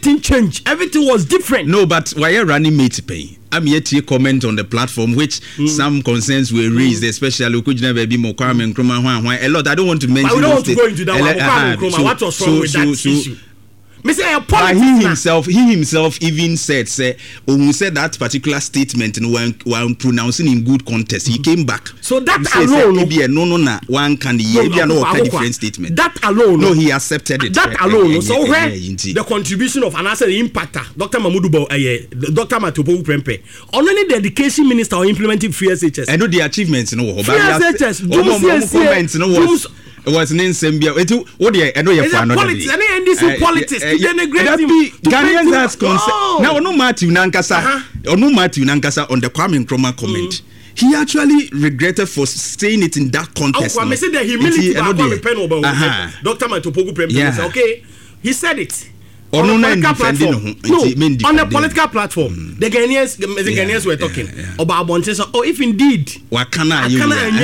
everything changed. Everything was different. No, but why are running mate pay? I'm yet to comment on the platform which some concerns were raised, especially Okujina Baby Mokwame Nkrumah. A lot. I don't want to mention. I don't want to go into that. What was wrong with that issue? He himself even said, when we said that particular statement when pronouncing in good context, he came back. So that alone, one can different statement. That alone, no, he accepted it. That alone, so where the contribution of another impactor, Dr. Mamudu Dr. Matopoku Prempeh, on any dedication minister or implementing free SHS. I know the achievements, free SHS, comments, it was an insembia. What do I know? Your politics. Any NDC politics. Ghanaians has concern. Now, no Matthew Nankasa, or no Matthew Nankasa on the Kwame Nkrumah comment. He actually regretted for saying it in that context. I said the humility of Dr. Matopoku Prempeh. Okay, he said it. On the political platform, the Ghanaians were talking about Bontes. Oh, if indeed, I think that's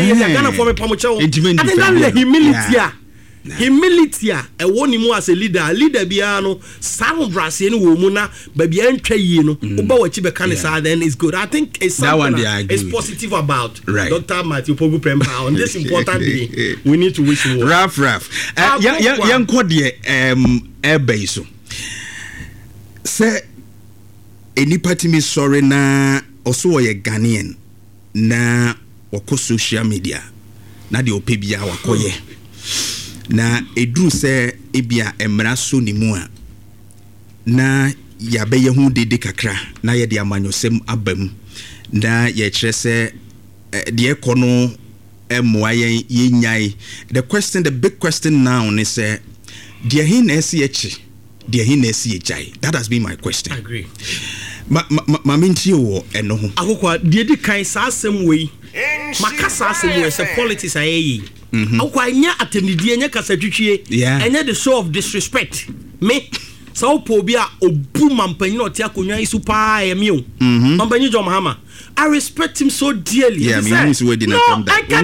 the humility. A one him as a leader biano, Sam Brassi, Womuna, baby, and Chayino, Ubawachiba Canisa, then is good. I think it's something is positive about Dr. Matthew Pogu Prempeh on this important day. We need to wish him Raf. Young Quadia, Airbaso. Say any party me sorry na also a Ghanaian na wako social media na de opebia wakoye na edru se ebia emra so ni mu a na ya be ye hu dede kakra na ye de amanyosem abam na ye kire se de ekono emwa ye nyai. The big question now is say de hin na esi that has been my question. I agree. Maminti wo eno ho. Akokwa de kan sa asem wei. Makasa asem we say politics ayi. Akokwa nya atemdie nya kasa twitwie. Enya the show of disrespect. Me so po bia obu mampanyi no te akonwa isu pa emi o. Mampanyi John Mahama. I respect him so dearly. Yeah, me who is wedding from that. No.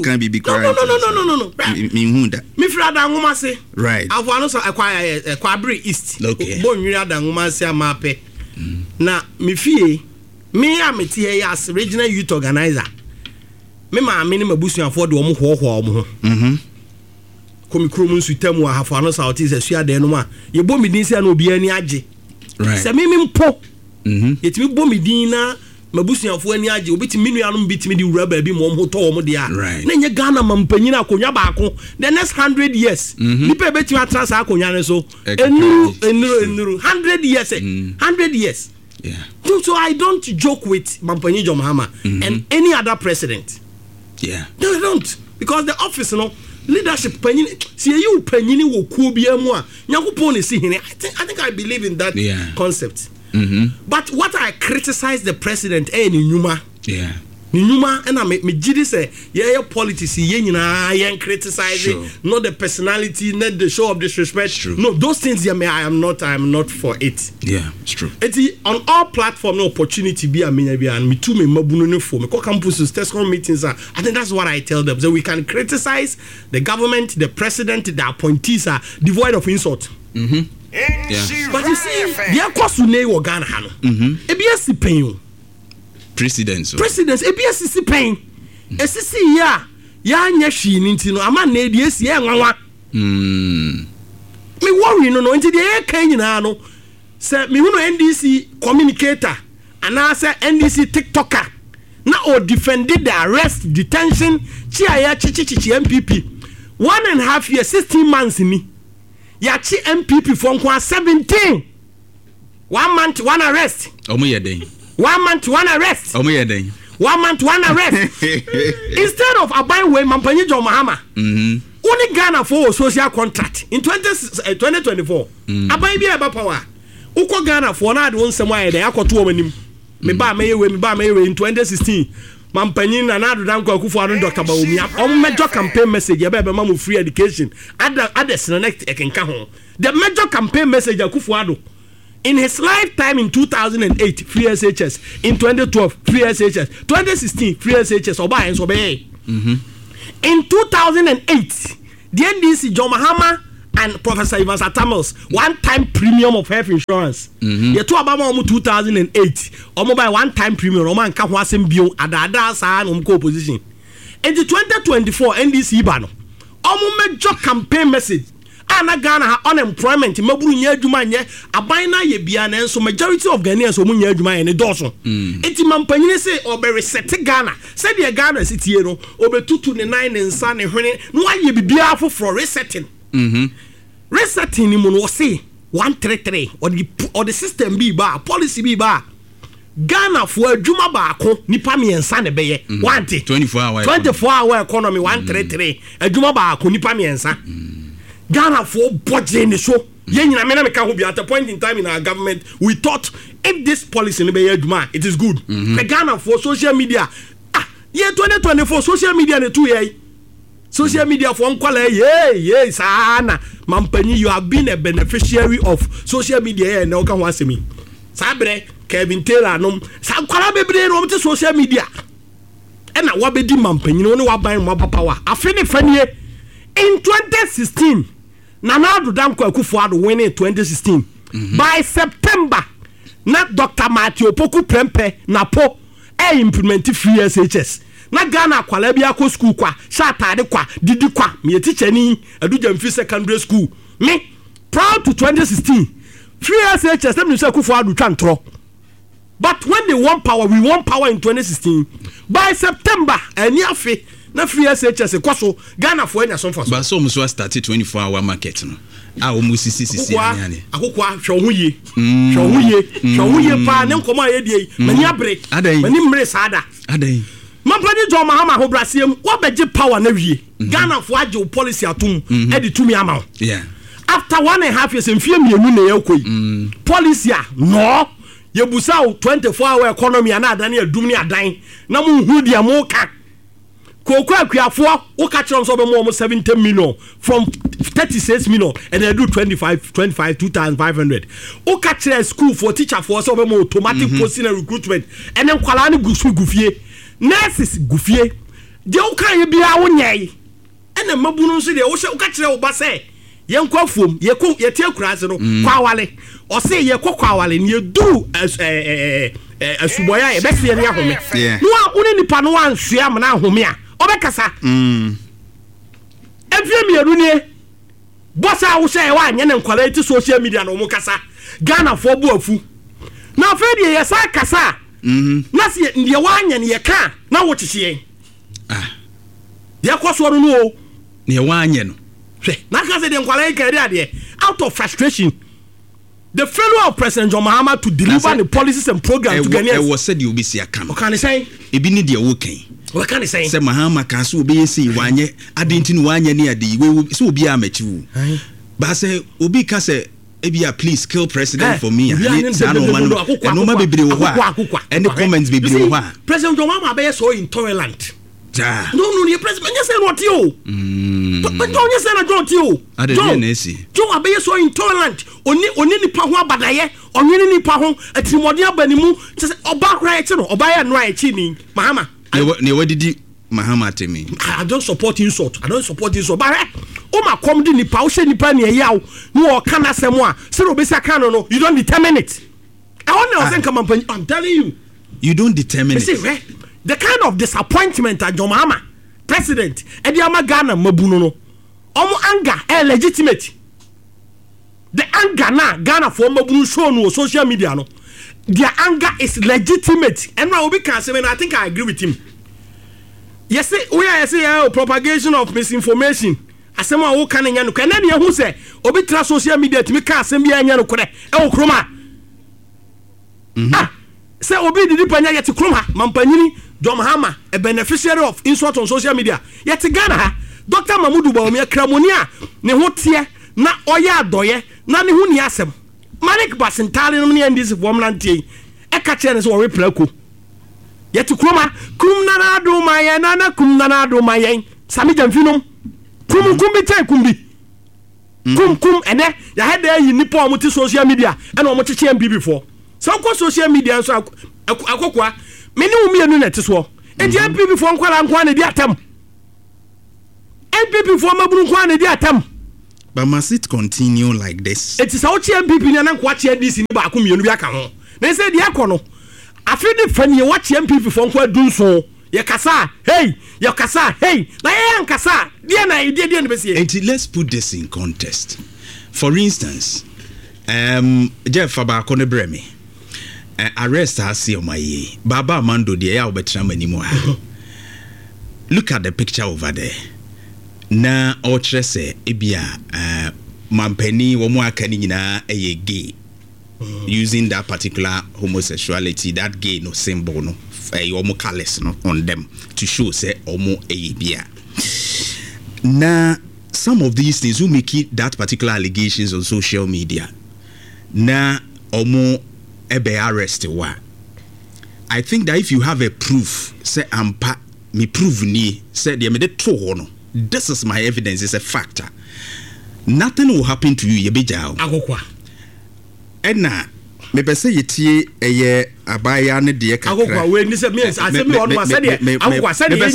Me who that. Me frada ngoma se. Right. Avano so Kwabre East. Okay. Bon nwira da ngoma se amape. Na me fie me ameti here as regional youth organizer. Me ma me ne mabusuafo de omo hoho omo ho. Komi krom nsu tamu ahafano South East asua de no ma. Ye bo mi din se na obi ani age. Right. Se me mpo. Yetimi bo mi din na mabusuafo ani age obiti minuanum bitimi di wura ba bi mo hoto omo de a. Na nye Ghana mampanyina akonwa baako the next 100 years. Nipa betimi atrasa akonwa ne so. Enuru 100 years. 100 years. Yeah. So I don't joke with Mampanyi John Mahama and any other president. Yeah. No, I don't. Because the office, leadership panyin see you panyini wo ku bia mu a Nyankopon see hene. I think I believe in that concept. But what I criticize the president Nyuma. Yeah. Nyuma and I me gidi say yeah politics ye nyina yen criticize not the personality, not the show of disrespect. No, those things I am not for it. Yeah, it's true. It's on all platform no opportunity be a me and me too me mabunu no for me ko campuses tescom meetings. I think that's what I tell them. So we can criticize the government, the president, the appointees are devoid of insult. Yeah. But you see, there kwasune wo Ghana ha no. Ebiasi pen Presidents ebiasi pen esisi ya nya hwi ni ntino ama na edi esi enwanwa me worry no nti de kan nyina no se me hu no NDC communicator ana se NDC TikToker na o defended the arrest detention chia ya chichichi MPP 1.5 years 16 months ni ya chi MPP for nko 17 1 month 1 arrest omo ye den 1 month 1 arrest. 1 month 1 arrest. Instead of abiding with Mampanyi John Mahama, only Ghana for social contract in 2024. Abide be aba power. Uko Ghana for na de onsem aye de akoto omanim. Me ba me in 2016. Mampanyi na do danko akufo anu Dr. Bawumia. Omo major campaign message e be mamu free education. Others na next ekenka ho. The major campaign message akufo ado in his lifetime in 2008, free SHS. In 2012, free SHS. 2016, free SHS. Oba and Sobe. In 2008, the NDC John Mahama and Professor Ivan Satamels one-time premium of health insurance. You to about 2008. By one-time premium. Oman ka ho asem bio adada sa na umko opposition. In the 2024 NDC bano. Major campaign message. Ana Ghana unemployment maburu nya adwuma nye aban na ye bia na enso majority of Ghanaians omu nya adwuma ene doso enti mampanyine say obe reset Ghana say the Ghana sitie no obetutu ne nine ne nsa ne hwene no aye bibia afofro resetting resetting ni mu no say 133 or the system bi ba policy bi ba Ghana for adwuma baako nipa miensa ne beye wanti 24 hour economy 133 adwuma baako nipa miensa Ghana for budget ni so yen nyina me na meka ho bi at a point in time in our government we thought if this policy no be adwuma it is good the Ghana for social media year 2024 social media ne 2 year social media for nkwala yeah sana mampanyi you have been a beneficiary of social media and na oka ho asemi sabre Kevin Taylor no sa nkwala bebre no mte social media e na wabedi mampanyi no ne waban mo papawa afene fanie in 2016 Nana Addo Dankwa Akufo-Addo winning 2016 by September na Dr. Matthew Opoku Prempeh na po implement free SHS na Ghana kwala bia ko school kwa shatade kwa didi kwa me teacher ni Adujamfi secondary school me proud to 2016 free SHS them say Akufo-Addo twantro but when they won power we won power in 2016 by September any afe na free SHS kwaso Ghana for enya somfa so ba so muso start 24 hour market no a o mu sisi ani akokwa hwe ho ye pa ne nkomo aye die mani abre mani mre sada adai mampani John Mahama ho brasiem wo beje power na wie Ghana for age policy atum e di tumi ama yeah after 1.5 years mfie mienu na yakoi policy no yebusa 24 hour economy na adane adum ni adan na mu hu dia mu ka Koko Akuafo wo ka kire so be mo 70 million from 36 million and they do 25 2500 wo ka kire school for teacher for so be mo automatic posting and recruitment and then kwala ni gusu gufie nurses gufie de wo kan ye bia wo nyai and mabunu so de wo ka kire wo ba say ye nkwafuom ye tie kurase no kwawale o say ye kwawale ni ye du asuboya e be se ye ahome no a woni nipa no ansua am na ahome a obekasa efie mienu nie bossa wo say wa anye ne nkwala ti social media no mo kasa Ghana for bu afu na afa de ye sa kasa na se ndie wa anye ne ye ka na wo chichie ye kwaso no no ne wa anye no na kasa de nkwala ka de out of frustration the failure of President John Mahama to deliver the policies and programs to Ghanaians. I was said you be see a camera. What can I say? Ebi ni dia wokan. What can I say? Say Mahama can so be say wanye adentin wanye ni ade we so obi amachiwu. But say obi ka say ebia please kill president for me. Say no man no ma bebre wo ha. Any comments bebre wo ha. President John Mahama be so intolerant. No, the president you say what you. But don't you say na don't you? John Abe so intolerant. Oni nipa ho abadaye, onwini nipa ho atimode abanimu. Say oba right no, oba ya no achi ni. Mahama. Ne wadidi Mahama temi. I don't support insult. But o ma kom di nipa o she nipa ne yaw. No o kana semo a. Say obesa kan no, you don't determine it. I want to say I'm telling you. You don't determine it. See, right? The kind of disappointment at John Mahama, president, Ediama Ghana Mabuno, omo anger, legitimate. The anger na Ghana for Mabunu show no social media no. Their anger is legitimate. And now we can say, I think I agree with him. Yes, we are saying propagation of misinformation. Asema wo kan nya no kan na hu se obi tra social media timi ka asem bia nya no kore e wo kroma. Say obi didi panya yet kroma mampanyini John Mahama, a beneficiary of insult on social media. Yet Ghana, Dr. Mamudu Bawumia Kramonia, Nehotia, na Oya Doye, Nani Huni Asem, Manik Basentali and this woman tea, Ekachen is or replaku. Yet to Kroma, Kumnana do my nana, Kumnana do my yang, Samijan Finum, Kumbi, Kum, and then you had there in Nippon multi social media and on much CMB before. So, social media, so Akokwa. Many women net as well. And the MP before Kuala Kwan, the atom. MP before Mabun Kwan, the atom. But must it continue like this? It is our MPP and watch this in Bakum Yuniaka. They said, Yakono. I feel the funny watch MPP from where do so. Yakasa, hey, Yakasa, hey, Nayan Kasa, Diana, didn't let's put this in context. For instance, Jeff Fabakone Bremi, arrest us on my Baba Mando, the Albert anymore. Look at the picture over there. Na otrese ebia mampeni wo mo akani na gay using that particular homosexuality, that gay no symbol no omo colors no on them to show say omo bia. Na some of these things who make it that particular allegations on social media na omo ebe arrest wa. I think that if you have a proof say ampa me prove ni say de me de to no. This is my evidence, it's a factor. Nothing will happen to you, Yebijao. Agokwa. Ena, me pese yetie eye abaya ne de kakra. Agokwa we ni se means asemi on ma se de agokwa se de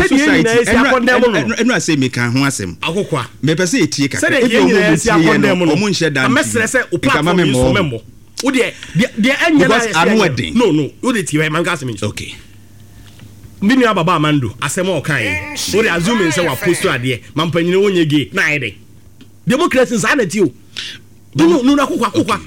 enu ase me kan ho asem. Agokwa. Me pese yetie kakra. Se de yen na condemn no. Omo nhye dan. Amesere se o platform yi so membo. Wo de enya na no, wo de tie man ka asemi. Okay. Mini ababa amando asem o kan o dey assume say wa post ade mampanyine wonye gay na ide democracy sanity o no akokwa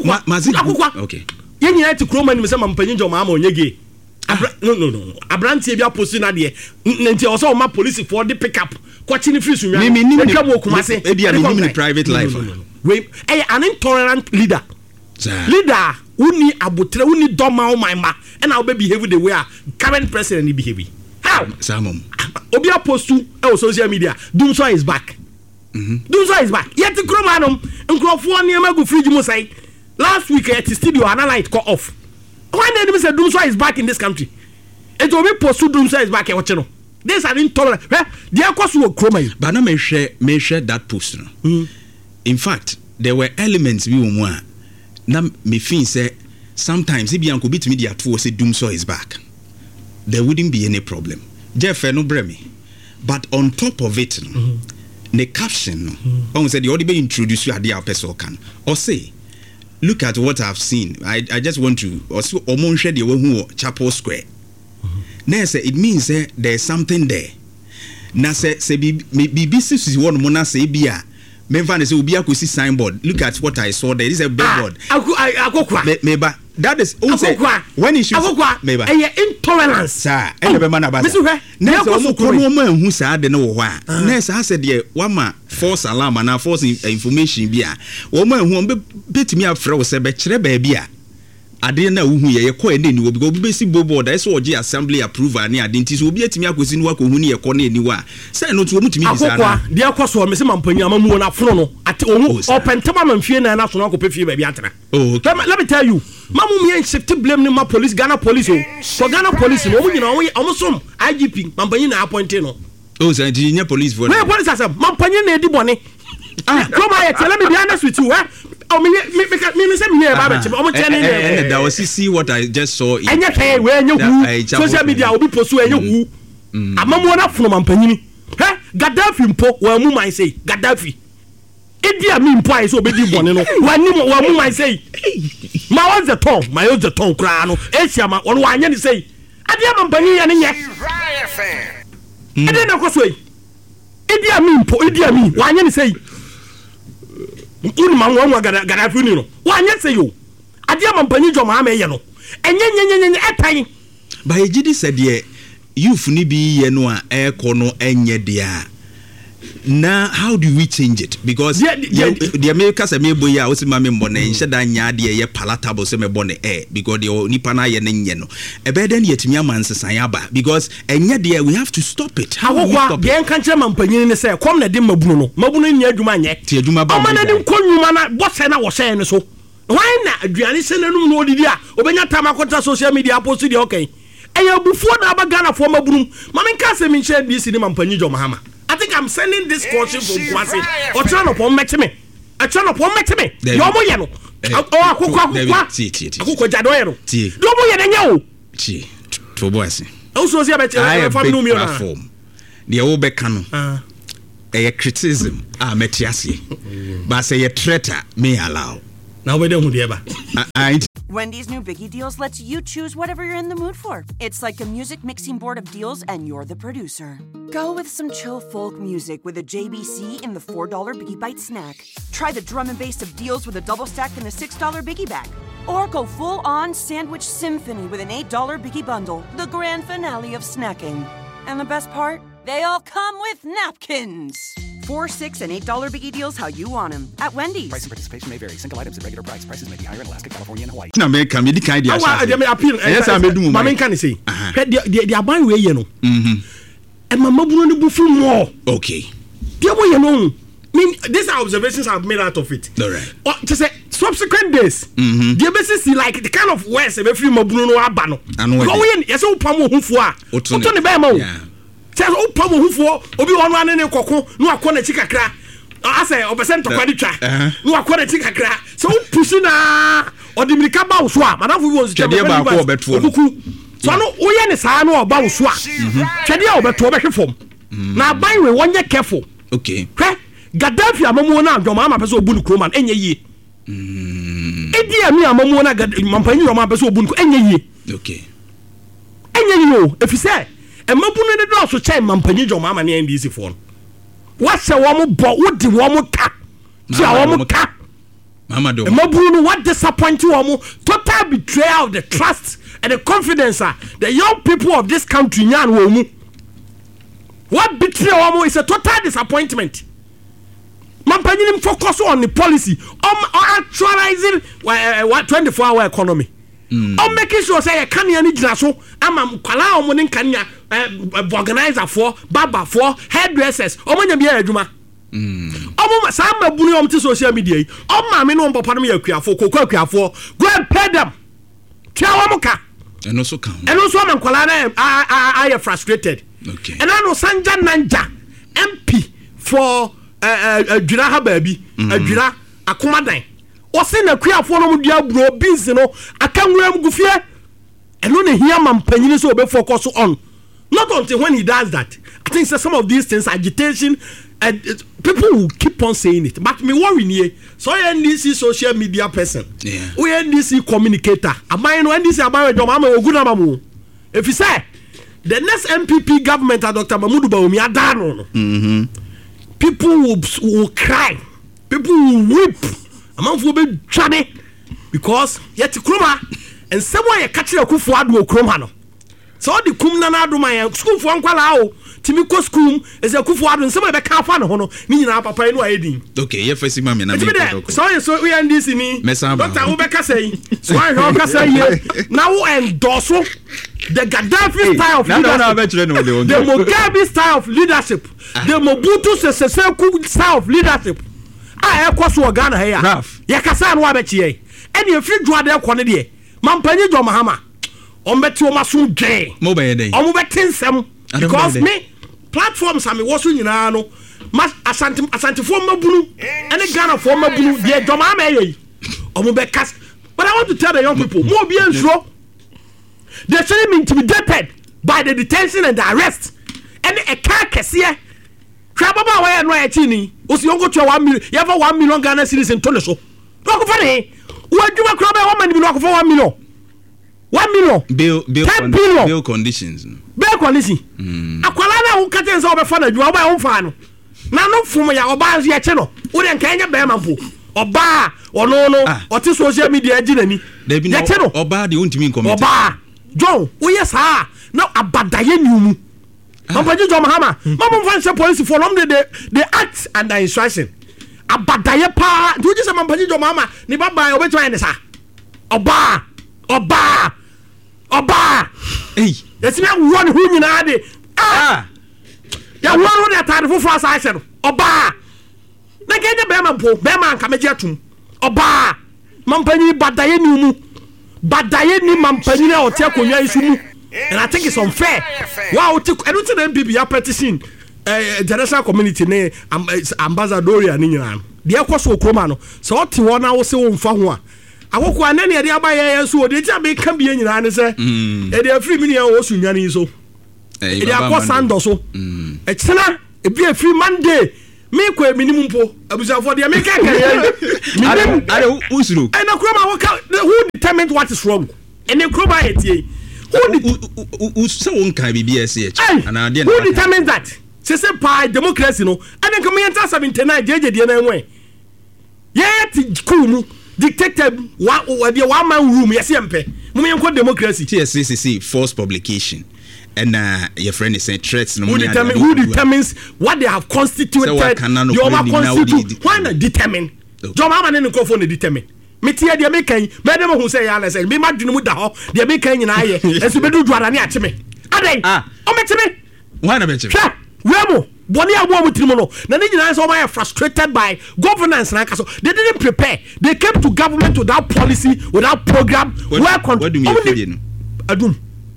okay yenya ti kroma ni say mampanyine jo ma onye gay no abrantie bia post na de nti o so ma police for the pick up kwachi ni free sunwa e twa mo kuma se e bia ni private life we an intolerant leader uni abutre uni doma o my ma and I be behave the way current president behave. How? Samom. Obi apostu on social media. Dumso is back. Dumso is back. Yet the Cromanum and Crawford niema go free mo say last week at the studio analyte cut off. Why did they say Dumso is back in this country? It will be postu Dumso is back e watch no. This are intolerant. They are cause wo Croma. But na me share that post no. In fact, there were elements we won. Na me fin say sometimes if Bianco beat me at say Dumso is back, there wouldn't be any problem. Jeff no bremi. But on top of it, the caption no, said the already introduce you at the person can or say, look at what I've seen. I just want to also share the one Chapel Square. Now say it means there's something there. Now say BBC is one mona say bia. Memfane say obi akosi signboard. Look at what I saw there. This is a billboard. Meba. That is also when he should meba. Intolerance. Sir, be man about. Next omo kono ma hu sa de no wo a. Next I said there one ma false alarm and false information bia. Wo ma hu be betimi afre wo se be kire ba bia. Ade na wo hu ye ko ene ni wo because be si billboard I saw G assembly approval ni ade nti so obi etimi akosi ni wa ko hu ni ye ko na eni wa. Say no to wo mutimi bisa na. Akokwa de akoso me se mampanyi amamu na fro no ate omu opentema mamfie na so no ko pefie ba bia atena. Let me tell you. Mamu me shift blame ni ma police Ghana police o. So Ghana police no omu nyina omu som IGP mampanyi na appoint no. Oh say nya police for. Me police asem mampanyi na edi bone. Come here tell me be honest with you me say me ba be omu chene that was see what I just saw in enya we enya social media obi post enya hu amamu na funu mampanyi Gaddafi mpo wa mu man say Gaddafi Idi Amin mpo ai so obedi bone no wa mu man say ma what's the tongue my use the tongue kra no Asia ma won wa anya ni say ade mampanyi ya ne nye ade na koso yi Idi Amin wa anya ni say uni manwa Gaddafi ni no wa anya say yo ade mampanyi jo ma ye no enye etan ba ejidi said ye youth ni bi ye no a eko no enye dia. Now how do we change it? Because the Americans say me boya o se ma me mbone nche da nya de ye palatable se me bone because the nipa na ye ne no e be den yetimi amansesan aba because enye de we have to stop it. How we stop it? Bien kanche mampanyin ne say kom na de mabunu nya adwuma nye ti adwuma ba o ma na de konwuma na bose na wo share ne so why na aduane se nanum no odidi a obenya tamakota social media post di okay eya bufuo na aba Ghana fo mabunum mame nka se me share BC ni mampanyin jo mahama. I think I'm sending this caution from Kwasi. Or trying to match me. I trying to match me. You're more yellow. Oh, Akuko Jadoero. No more yellow. Gee, to boys. Also, see about your platform. The old Becano. criticism metiasi but say a traitor may allow now we don't hear Wendy's new Biggie Deals lets you choose whatever you're in the mood for. It's like a music mixing board of deals, and you're the producer. Go with some chill folk music with a JBC in the $4 Biggie Bite snack. Try the drum and bass of deals with a double stack in the $6 Biggie bag. Or go full-on sandwich symphony with an $8 Biggie bundle, the grand finale of snacking. And the best part? They all come with napkins. $4, $6, and $8 Biggie Deals how you want them at Wendy's. Price and participation may vary. Single items at regular price. Prices may be higher in Alaska, California, and Hawaii. Na me come the kind of appeal. Yes, I made do. Mama can say. The abang way you know. And mama bunu bu film more. Okay. The way you know. Mean these are observations I've made out of it. All right. To say subsequent days. The basis like the kind of words every mabunu no abano. Go in. Yes, o pamo hunfo a. O to ne be ma o. Say o pamo hunfo obi wonu ane ne kokko no akọ na chikakra. I say obesent to kwaditwa. No akọ na chikakra. So o push na odimirika ba wo so a madam fu wo so chede ba ko obeto no. So no wo ye ne saa no oba wo so a. Chede obeto obehwe fom. Na ban we wonye careful. Okay. Gaddafi amamu na adwoma ama pese obu nukro man enye yie. Edi ami amamu na mampanyi roma pese obu nukro enye yie. Okay. Enye yie o efise emabu ne do so chai mampanyi roma ama ne NDC fo no. What se wo mo bo wo di wo mo ka. Ti a wo mo ka. Mama do. Emabu no what disappoint wo mo total betrayal of the trust and the confidence the young people of this country nyan wo mu. What betray wo mo is a total disappointment. Mampanyini focus on the policy actualizing 24-hour economy. Making sure say Kenya ni jina so ama kwala omo ni Kenya organizer for barber for hairdressers omo nya bia adwuma. Omo sa mabunu om ti social media yi omo me no papa no yakuafo kokwa akuafo go and pay them. Tia omo ka. Eno so kan. Eno so am kwala na I frustrated. Okay. And I know Sanja Nanja MP for adwira ha baabi adwira akomadan o se na kuafo no mudua bro beans no akanwura mgufie eno ne hia mampanyini so be focus on not until when he does that. I think some of these things agitation people will keep on saying it but me worry nie so NDC social media person we NDC communicator aban no NDC aban we joma oguna mamu if you say the next MPP government Dr. Mamudu Bawumia adano people will cry. People will weep. Among will be trying because yet kroma and someone you catch a kufu adu kroma no. So the kum na adu my school for nkwala o timiko school is a kufu adu and someone be kan fa no ho no ni nyina papa enu ayedin. Okay, ye first man na me. So we NDC ni Dr. Ubeka say so I Ubeka say now endorse the Gaddafi style of leadership. The Mugabe style of leadership. The Mobutu Sese Seko style of leadership. I ekwaso Ghana here. Ya kasa no abechie. Ene efri dwade ekone de. Mampanyi jo mahama. Ombeti o maso dwen. Mo be den. Omo beti nsem because me platforms am wo so nyina no. Asante fo mabunu. Ene Ghana fo mabunu de jo mahama ye. Omo be kas. But I want to tell the young people, mo bi ensuro. They shouldn't be intimidated by the detention and the arrest. And a car kesiye. Trababa wa no etini. Osi yongo to 1 million. You have 1 million Ghana cedis in tono so. No ko fane. Wo adwuma kro ba 1 man bi no ko 1 million. 1 million. Bill conditions. Bill condition. Akwala na wo kate nso obefa na adwuma ba wo fa no. Na no fom ya oba nso ye che no. Wo de nkan nya be mampo. Oba ono no oti social media aginani. Ye che no. Oba de untimi comment. Oba John, yes ha. Now abadaye nyumu. Mampaji John Mahama. Mama fancy police for them they act under instruction. Abadaye pa. Do you just Mampaji John Mahama? Ni baba obeto ene sa. Oba. Hey. Let's not run who nyina de. Ya won de atade fofo asa no. Oba. Na genye be mampo, be man ka meje atum. Oba. Mampaji badaye nyumu. Badaye ni mampani na ote akonwa isumu and I think it's unfair. Wow, I don't think MPP ya petition international community ne ambassador ni nyina de ekoso okroma no so ote wona wo se wo mfa ho a akoko anene de abaye yenso de tia be ka biye nyina ne se e de afri mi ne wo su nwane so e de akọ sando so e tena e bi afri Monday me kwa minimum po abusafo de make minimum usuru and who determines what is wrong and the crowd etie who so won kai BBS and who determines that say by democracy no and then come enter 79 jeje de na enwe ye cool dictated one man room yes mpe mo me democracy TSCC forced publication and your friend is saying threats no who determines what they have constituted your constitute why not determine John Mama no go for determine me tie de me kan me dem hu say ya na say me ma dunu mu da ho de me kan nyina aye enso be du duara ne ateme aden o meteme why na meteme wemo boni abo amutirimu no na ne nyina so my frustrated by governance na kaso they didn't prepare they came to government without policy without program what do you mean adum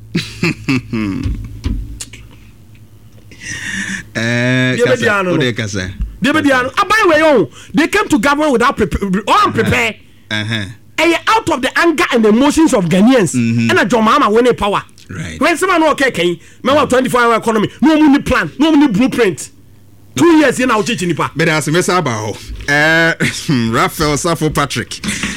they came to government without prepare out of the anger and the emotions of Ghanaians and a John Mahama winning power. Right. When someone okay, me 24-hour economy, no money plan, no money blueprint. 2 years in our teaching nipa. But as me sabaho, Raphael Safo Patrick,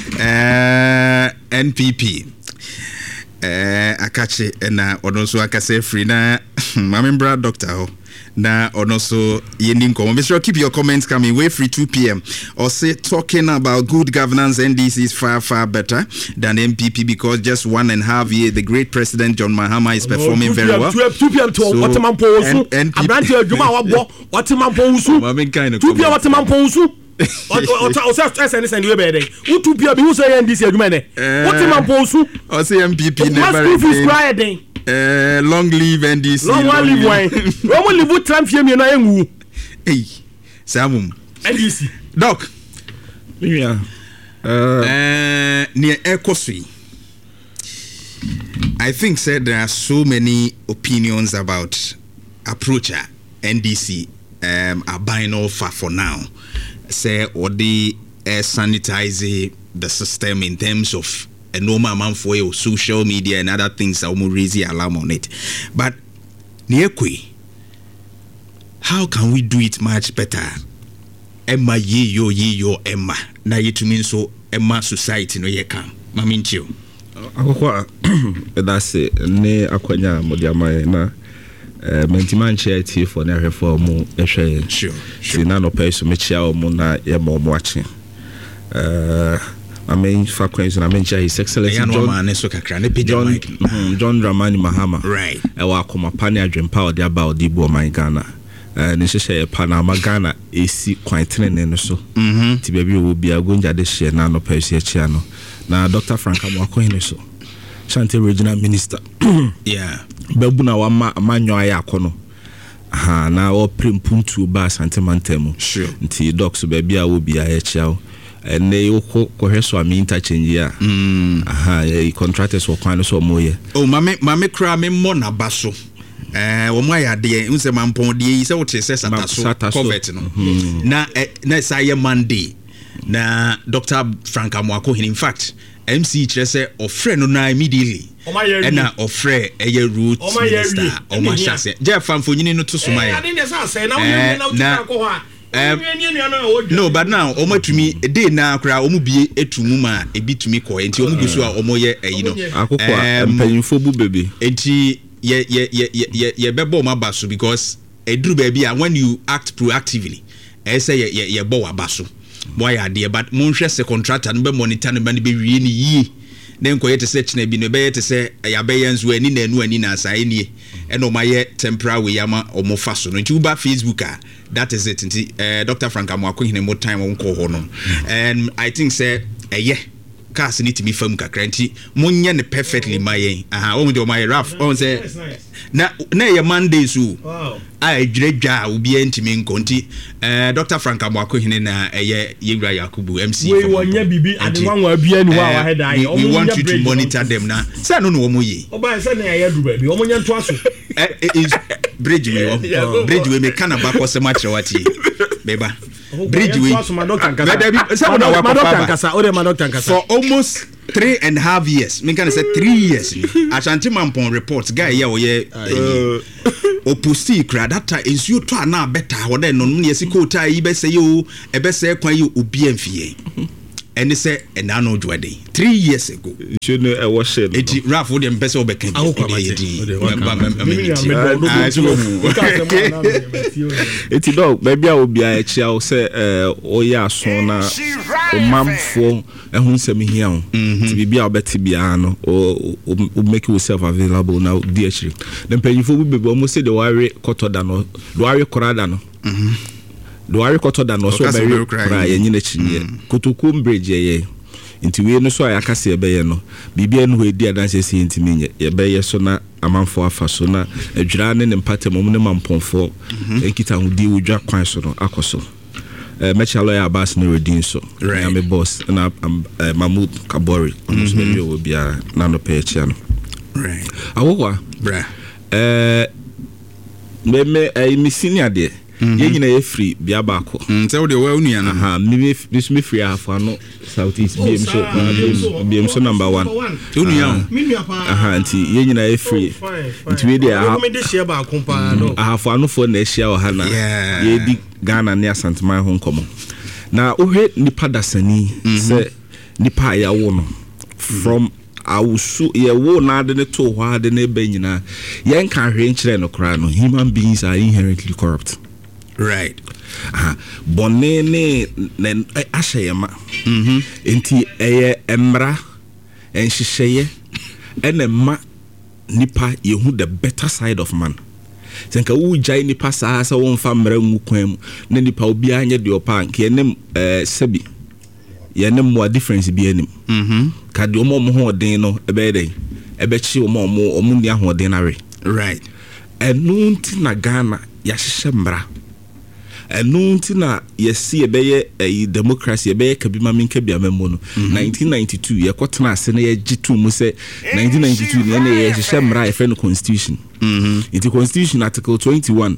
NPP. Akache na onoso akase free na mamembra doctor na onoso yendi nkomo. Make sure keep your comments coming. Way free 2 p.m. or say talking about good governance. NDC is far better than MPP because just 1.5 years the great president John Mahama is performing very well. 2 p.m. to Waterman Posu. Abranti Ejuma wabo Waterman Posu. 2 p.m. Waterman Posu. MPP never long live NDC. Long live why? Live Trump here na engu. Hey, Samum. NDC. Doc. Yeah. Near Ekosui. I think said there are so many opinions about approacher NDC are buying offer for now. Say or they sanitize the system in terms of a normal man for your social media and other things that will raise the alarm on it. But Niekwe, how can we do it much better? Emma ye yo Emma. Na it means so Emma society no ye come. Maminchio. Akokwa that's it. Ne akwanya modiama na Mentiman charity for na reform ehwe sure na no pay so me chia o mu na ye mo achi I mean frequency na mention his excellency John Dramani Mahama right e wa akoma pani adwempa o de aba o de bu man Ghana ne hye Panama Ghana esi kwantene no so ti bia bi o bia gonja de hye na no pay so chia no na Dr. Frank Amoakohene so Shanti regional minister yeah bebu na wa manyo aya akono na o prempuntu ba santimantemu sure nti docs bebi a wo bia ya chiao ene wo ko hweso am interchange ya contractors wo kwan so moye oh mame kra me mo na baso wo mo ya de unse mampon de se wo te se sataso covet no na say Monday na Dr. Frank Amoakohene in fact MC Chese ofre no na immediately ena ofre eye root minister o ma chase je famfonyini no to soma ye no but now o matumi dey na akra o mu bie etumu ma ebitumi ko enti o mu gusu a o mo ye eyi no akokwa mpanyinfo bu bebe enti ye bebo ma baso because eduru ba bia when you act proactively say ye bo wa baso boy ade but monhwe se contractor no be monitor no be wie ni yi den ko yete se china bi no be yete se ya be yanzu ani na anu ani na asai nie e no maye temporary we yama omofa so no nti uba Facebook that is it nti Dr. Frank Amoakohene mo time won ko ho no and I think say cars need to be fam kakra nti monye ne perfectly mayen won de my rough on say na ye Monday so wow I dredwa obi antimi nko nti Dr. Frank Amoakohene na Yewura Yakubu MC we wonye bibi adewanwa bia ni wa head eye we want you to monitor them na say no wo moye oba say na ya du ba bi omonye nto aso is bridge we me kana ba ko se ma kire wati beba bridge we for almost 3.5 years me can say 3 years Ashanti Mampon reports guy here oposti kra data ensuo to ana beta ho de no ne yesiko ta yi be se yo e be se kwan yi obi amfie ene se ena no dwade 3 years ago you know e wash it eti raf wo de mpese obeka eti dog baby a obi a echi a se oya aso na o mamfo ehun nsem hia o ti bibia obeti bia no o make yourself available now DHR dem panyifo bi bebe o say the worry kotoda no the worry korada no do are kotoda no so be kra ye nyina chinye kotokum bridge ye nti we no so ayakase be ye no bibia no edi adanse si ntimi nye ye be ye so na amanfo afa so na adwira ne mpatem mum ne mamponfo enkita hudi wodwa kwan so no akoso mechalo ya Abbas no redin so I'm a boss na Mahmoud Kabori on so be obia na no pe chia no right awokwa bra me senior de ye nyina ye free bia baako nse wo de wa unu ya na ha me free afo no Southeast BM so number 1 unu ya nti ye nyina ye free nti we de ha me de share baako pa no afo no fo na share o ha na ye di Ghana ne Asantman ho nkomo na ohwe nipa dasani se nipa ya wo no from awusu ye wo na de ne to hwa de ne be nyina ye nka hwe nkire no kra no human beings are inherently corrupt. Right. Bonene ashayama. Enti emra enhihye enema nipa yehu the better side of man. Senka wu jai nipa sa won fa mra ngu kwam na nipa obi anye de opa nke enem sebi. Ye nem mo difference bi enim. Ka de omo ho odin no ebe dey. Ebe chi omo ni ahoden na re. Right. Enu nti na Ghana ya hihye mra. Nti na yesi ebeye democracy ebeye kabima minke bia memo no 1992 ye kwotena ase na ye gitu mu se 1992 ne na ye hye mra ye friend constitution into constitution article 21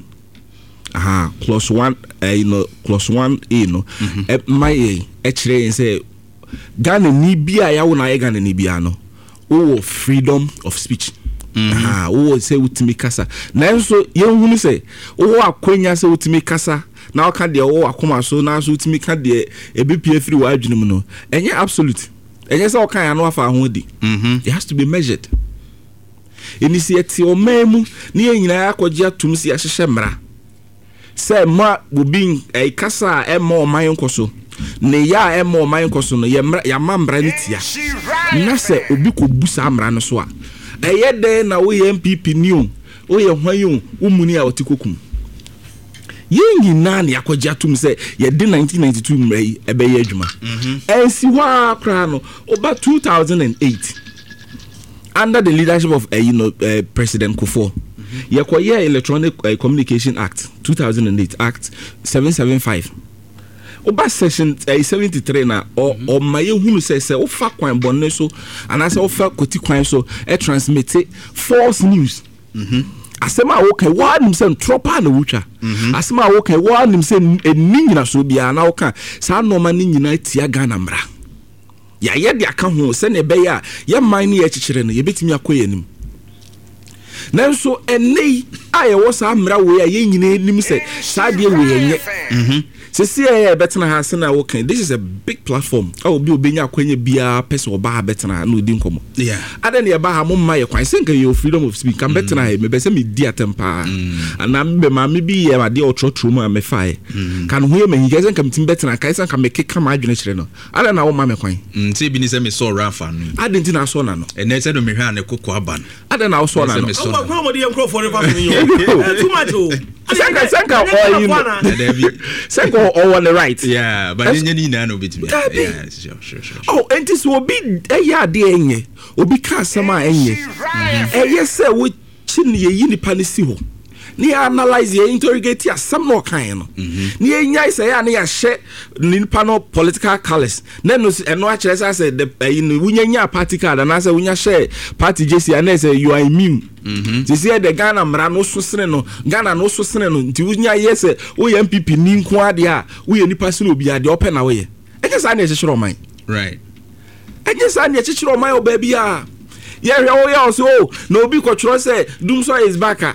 clause 1 clause 1A no my kire say Ghana ni bia ya wo na ye Ghana ni bia no o freedom of speech o say utimi kasa na so ye hunu say o akwanya say utimi kasa na o ka de o akoma so na so utimi ka de ebepie free wa adwene mu no enye absolute enye say o kan ya no afa ho di it has to be measured initiate o memu ni enyina akogye atum si ahyehye mra say ma obi kasa emo man nkoso ne ya emo man nkoso no ye mra ya mambra ni tia na say obi ko busa mra no so a eye de na wo ye MPP ni o ye hwan umuni a otikokum yengi nani akogye atum se ye de 1992 mrai ebe ye adwuma ensi wa kra no oba 2008 under the leadership of President Kufuor ye koye Electronic Communication Act 2008 Act 775 oba section 73 na o maye hunu se o fa kwan bonne so anase o fa koti kwan so e transmit false news asema wo kai wa nim se tropa na wucha asema wo kai wa nim se ennyina so bia na wo ka sa normal ni nyina tia Ghana mra ya ye de aka ho se ne be ya ye man ni ye chichire no ye betimi akoye nim nanso enei aye wo sa mra wo ya ye nyina nim se sa de wo ye nye sisi e betena ha se na wo kan this is a big platform obi obenya akwanya bia person oba betena na odi nkomo ada ne ba ha mo ma ye kwan senka your freedom of speech kan betena he me be se me di atempa ana me ma me bi ye ade otrotro mu a me fae kan ho ye ma hige senka mtim betena kai senka me keka ma adwene kire no ada na wo ma me kwan nti bi ni se me so rafa no ada nti na so na no ene se do me hwa ane kokko aban ada na wo so na no kwa mo di em crop for the family yo too much o senka o you senka on the right but you na no bit sure oh enti so obi eya de enye obi ka asema enye se wo chini ye yini panisi ho ni analyze ye interrogate asem no kan no ni enya se ya na ya hye ni panel political colors na no eno a kire say the wunya party card na say wunya share party JC and say you are immune say the Ghana mra no so sene no Ghana no so sene no nti wunya yes wo ye MPP ni nko ade a wo ye nipa se no obi ade open na wo ye enye sa na ehihiro man right enye sa na ehihiro man o ba bia ye hwe wo ye so no obi ko chiro say dum so is back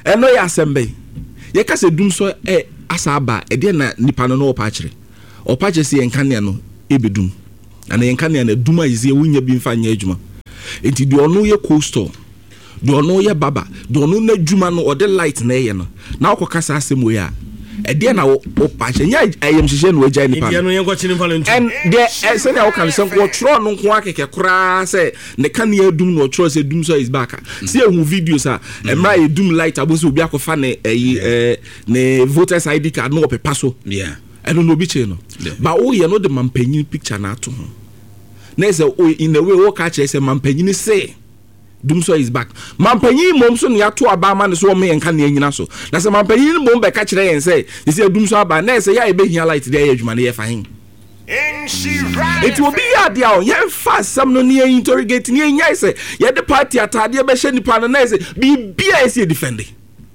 eno ya asembe ye ka se dum so asa aba e de na nipa no opa kire se yenkane no ebedum ana yenkane na dum ayize wunya bi mfa nya adwuma enti de ono ye coastal de ono ye baba de ono na adwuma no o de light na ye no na okoka sa asemo ya e de na opa kire nya ayem hihye no agya nipa no yenko chini mfalo and there say na okan se ko tro no nko akeke kura se ne kane adum no tro se dum so is back see ehun videos a emra ye dum light aboso obi akofa ne ne voters ID card no opepa so yeah I don't know which no but oh you know the mampanyin picture na to ho na say oh in a way what catch say mampanyin say dum so is back mampanyin mom so na to aba ma ne so me enka na anyina so na say mampanyin mom be catch yen say you say dum so aba na say ya e be hia light there adwuma na ye fa hin it will be ya dia on ye fast some no near interrogate near nya say ye the party atade be hye nipa na say bibia is defending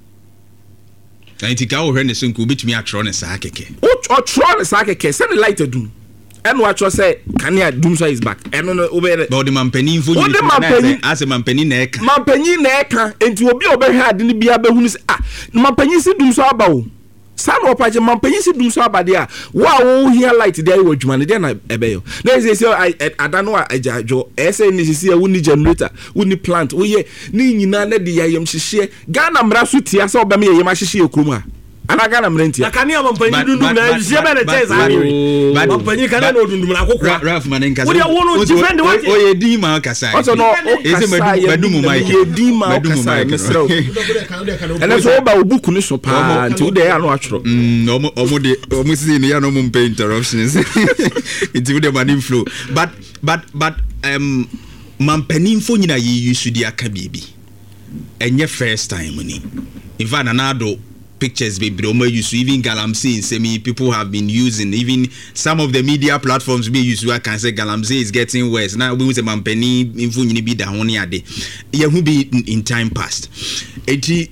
Antika wo hwe ne senku betumi atro ne saa keke. O tro ne saa keke se ne light adum. Eno atro say kania dum so is back. Eno no obere. But the mampanin fo ni na as mampanin na eka. Mampanin na eka enti obi obehwe ade ne bia behunu se mampanin se dum so aba o. San opaje mampanin se dum so aba de a wo here light there wo dwuma ne de na ebeyo. Na say adano ajajo ese ni sisi woni generator woni plant wo ye ni nyina na de yayem hihye Ghana mra so tia se obam yayem hihye ekrum a ana Ghana mra ntia akane mampanin dundum na hihye be na tese ari mampanin kana no dundum na kokwa Ralph Manenka wo de wo defend what o ye di ma kasa also no ese madum mai ye di ma kasa mesro ene so ba obuku ni so pa nti wo de ya no atworo omo si ni ya no mo pay interruptions nti wo de money flow but mampanin fo nyina ye use di aka bibi enye first time ni even anado pictures baby omo use even Galamsey in semi people have been using even some of the media platforms be use I can say Galamsey is getting worse now we say mampanin info nyini bi da ho ne ade ye hu be in time past eti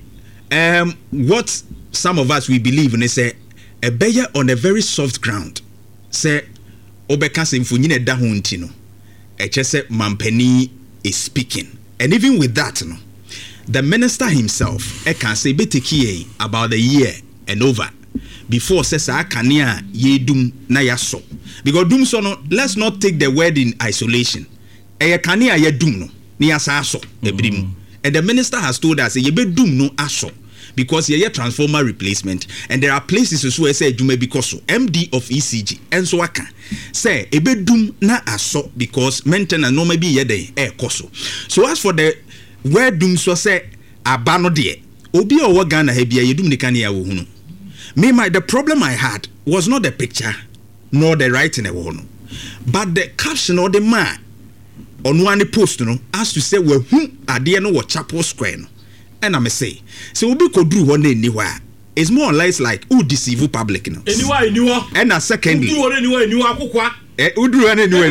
what some of us we believe in say a better on a very soft ground say obeka say info nyina da ho nti no e che say mampanin is speaking and even with that no the minister himself can say beteki about the year and over before says akania ye dum na yaso because dum so no let's not take the word in isolation e kania ye dum no ni yasa aso ebrimu and the minister has told us ye be dum no aso because ye transformer replacement and there are places so say dum because so MD of ECG and so aka say e be dum na aso because maintenance no maybe ye dey e koso so as for the where dum so say abano de obi o Ghana ha bia yedum ne kan ya wo hunu me the problem I had was not the picture nor the writing e wo no but the caption or the man on one post no as to say we hu ade no wo Chapel Square no and I say so obi kodru ho na ni hwa it's more or less like who deceive public no anyway and secondly anyway akokwa udru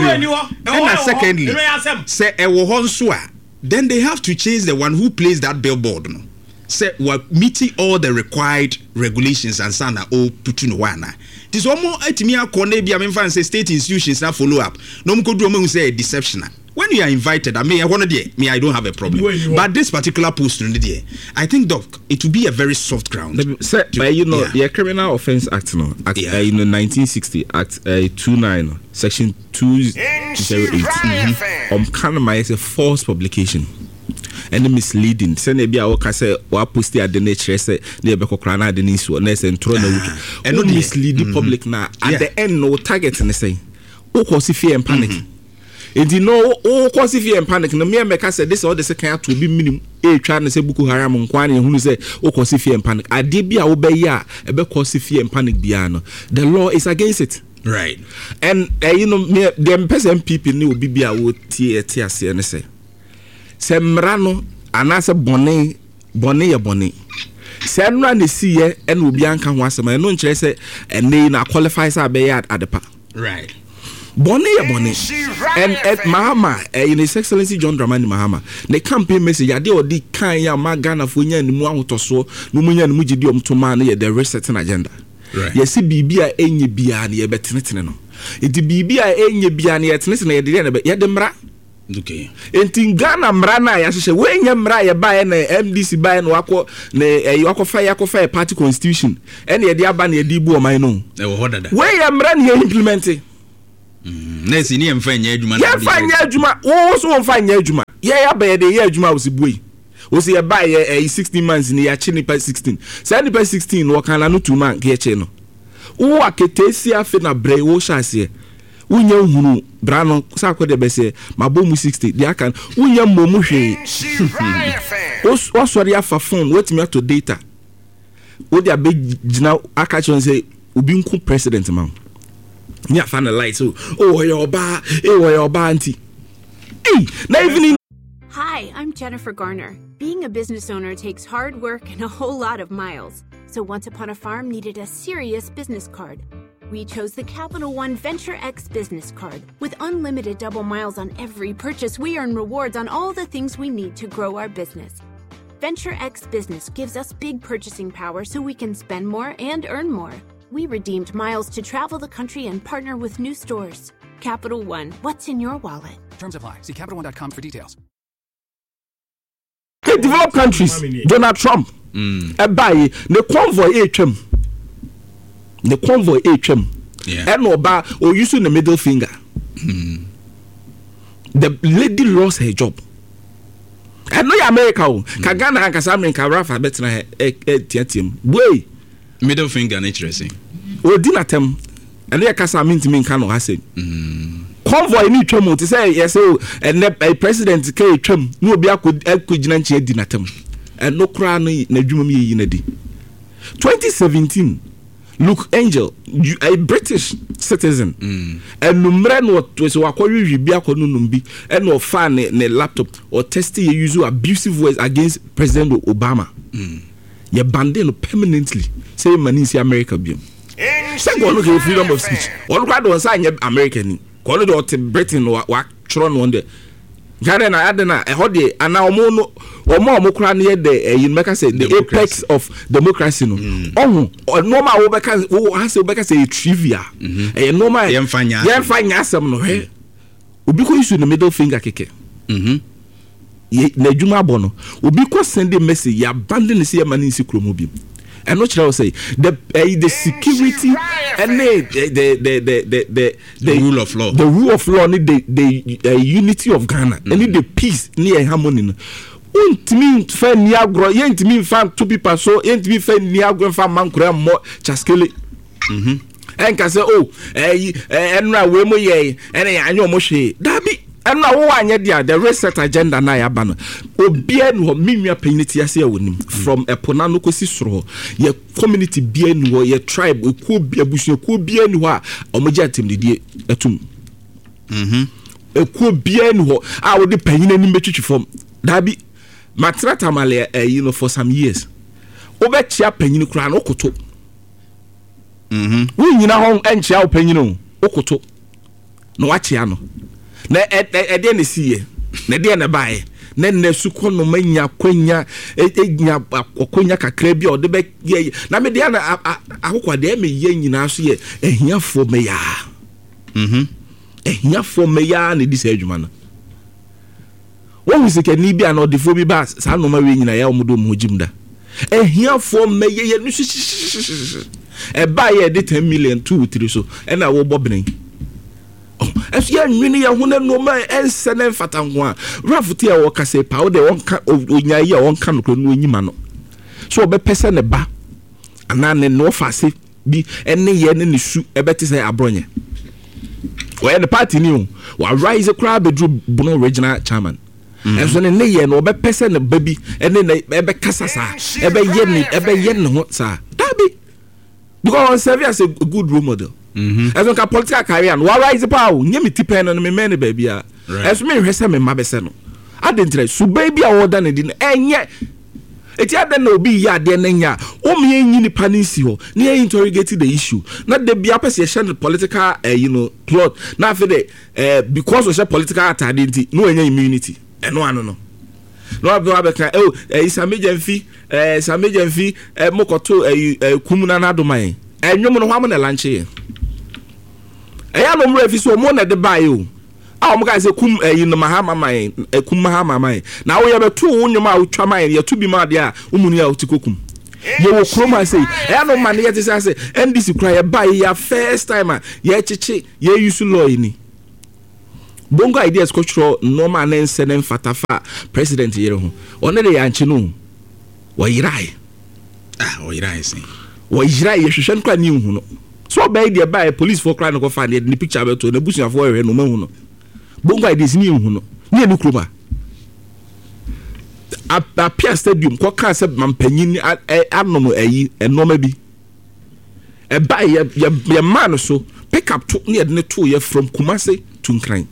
and secondly say e wo ho nso a then they have to change the one who plays that billboard no say we're meeting all the required regulations and sana o putu no wana this omo atimi akone bia me fan say state institutions na follow up no mkodu omo say deception when you are invited I mean I don't have a problem but this particular post no there I think doc it will be a very soft ground say the Criminal Offence Act no act, in the 1960 act 29 section 208 kind of a false publication and misleading send e bia o ka say wa post ya de nature say na e be kokra na de ni so na say ntro na wuki and not mislead the public na at the end no target ne say o cause fear and panic and you know o cause fear and panic no me make say this all the second to be minimum e twa na say Boko Haram nkwan ne hunu say o cause fear and panic ade bia wo be ya e be cause fear and panic bia no the law is against it right and me them person people ni obi bia wo tie ase ne say semra no anase bone ye bone semra ne siye en obi anka ho asema no nkire se ene na qualify sa be ya adepa right bone ye bone and at Mahama in His Excellency John Dramani Mahama the campaign message ade odi kan ya magana fo nya nimu ahotoso no munya nimu gidi omtoma na ye the resetting agenda right yes bibia enye bia na ye betenetene no edi bibia enye bia na ye tenetene ye de mra Okay. Enti Ghana mra na ya hye we nya mra ya ba na MDC ba na wako na yakɔfa party constitution ene ye de aba na ye di bu oman no e wo hodada we ya mra na ye implement na si ni emfa nya adwuma na ye fa nya adwuma wo so mfa nya adwuma ye ya ba ye de ye adwuma wo si buyi wo si ye ba ye 16 months ni ya chi ni pa 16 say ni pa 16 no kana no 2 man ke che no wo aketesi afi na bre wo shase unya hunu brano sa ko de bese mabomu 60 dia kan unya momu hwe o sorry afa phone wetimi ato data o dia be gina aka chon say obi nku president man ni afa na light so oh your ba anti na even Hi, I'm Jennifer Garner. Being a business owner takes hard work and a whole lot of miles. So Once Upon a Farm needed a serious business card. We chose the Capital One Venture X business card. With unlimited double miles on every purchase, we earn rewards on all the things we need to grow our business. Venture X Business gives us big purchasing power so we can spend more and earn more. We redeemed miles to travel the country and partner with new stores. Capital One, what's in your wallet? Terms apply. See CapitalOne.com for details. Developed countries, Donald Trump, buy the convoy HM. The convoy HM. And Oba or using the middle finger. The lady lost her job. And no America, Kagana and Kasam and Karafa better tiatim. Way middle finger interesting. O dinner tem and there Kasam to me Kano has said. Convoy ni twem to say yes and a president K twem no bia could jinanche dinatem. And no crown na dwuma mi yinadi. 2017 Luke Angel, a British citizen, and number what was wakori bia kono numbi, and no fan ne laptop or testing you use abusive words against President Obama. You banned permanently. Say manisi America biom. Say go look freedom of speech. One crowd on sign American. Go to Britain or tron on the. Garen adena ehode ana omo mokra na the you make say the apex of democracy no normal wo beka wo hase wo beka say trivia normal yemfanya asem no he obi ko issue the middle finger keke na adwuma bono obi ko send a message ya abandon say man in sikromo bi and what shall I say the security and the rule of law, the unity of Ghana and the peace near harmony. Untimi fa niagro yentimi fa two people so yentimi fa niagro fa mankura mo chaskele enka say enra we mo ye ene anyo mo hwe dabi enra wo anye dia the reset agenda na ya ba no obia no minwa penity ase ya wonim from epona no kosi soro ye community bia no ye tribe ko bia busu ko bia no a omoje atemdidie atum ko bia no a wo de panyina ni metwitwi fom dabi matrata male for some years obechia panyini kura no koto wo nyina ho enchia wo panyini okoto no wachia no na ede ne siye na de na bae na nesu kono manya kwanya enya akonya kakra bia ode be na me de na akokwa de me ye nyina so ye ehiafo me ya ehiafo me ya na di sa adwuma no won se ke ni bia na odefo bi ba sa no ma we nyina ya omodo mo jimda ehiafo me ye no e ba ye de 10 million 2 3 so e na wo bobren if you nwini ya hune no ma ensene fatanwa rafuti ya wokase pa wo de wonka onya ya wonka no kro no nyima no so obepese ne ba ana ne no fase bi ene ye ne su ebeti say abronye we the party ni wa rise crowd bedru bono regional chairman and so ne ye no obepese ne baby ene ne ebe kasasa ebe ye ne ho sa dabi because serve as a good role model. As on political career and why rise power nyemi tipen no me men baby a as me hwese me mabese no adentre su baby a order ne din enye eti aden na obi ya de na nya o me enyi ni panisi ho na interrogate the issue na de bia pese ye share political plot na fe de because we share political identity no enya immunity eno ano no be abeka Samejemfi mokoto kumuna na doman enwom no hwam na lanche eya no mra fi so mo na de bae o a mo guys kum no mahama man kum mahama man na wo ye beto wo nyoma a utwa man ye to bi ma de a umunu ya utikokum ye wo kroma say e no man ye say NDC kra ye buy ya first time ye chichi ye use law ni bongo ideas cultural normal and senen fatafa president yere ho one de ya nchi no wo yirai wo yirai say wo yirai ye hwehwe nkra ni hu no so by the by police for cry no go find the picture about to na busuafo we no mahu no bongo ideas ni hu no ni enu kroma apia stadium ko ka se mampanyin anom ayi enoma bi e ba ye man so pick up to near the two year from Kumasi to Nkran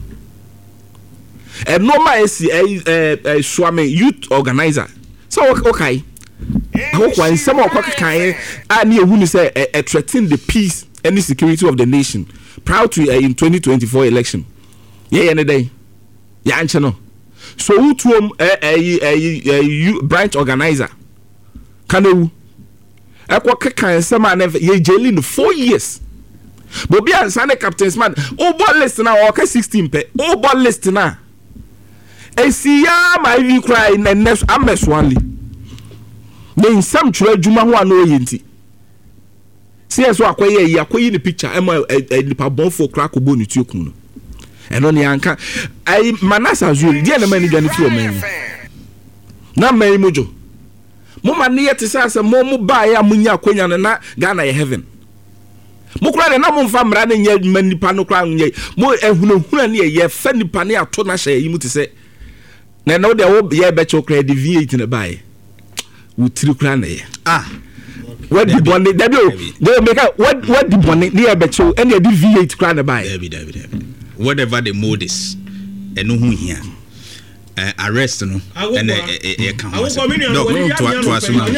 enoma esi swame youth organizer so okay how kwa some of kan ani ehu ni say threaten the peace and the security of the nation proud to in 2024 election yeah any day ya anche no so who to branch organizer kanewu ekwa kan sama na ye jailing 4 years but be an sane captain man o ball list na o ka 16 pe o ball list na esia my we cry na next ameswanli ne sam twa adwuma ho ana oyenti see so akoyi ni picture ema nipa bonfo crack obo ni tuokun no eno ne anka ai manasa zuri die na mani dwane tuo man na mai mojo mo man yete sasa mo ba ya munya akonya na Ghana ye heaven mo kura na mo mfa mra na nya manipa no kura nya mo ehunahuna ne ye fa nipa ne ato na hye yi mu te se na no de wo ye be chokra de V8 na bae wo tiri kura na ye what the bonnet they make what the bonnet near becho and the V8 kura na bae whatever the mode is and no here arrest no and account to